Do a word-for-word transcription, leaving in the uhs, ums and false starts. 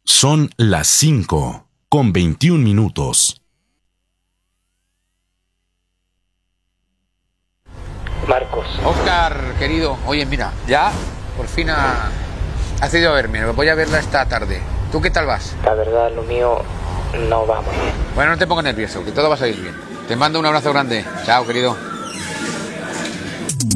Son las cinco con veintiún minutos. Marcos. Oscar, querido, oye, mira, ya por fin ha, has ido a verme, voy a verla esta tarde. ¿Tú qué tal vas? La verdad, lo mío no va muy bien. Bueno, no te pongas nervioso, que todo va a salir bien. Te mando un abrazo grande. Chao, querido.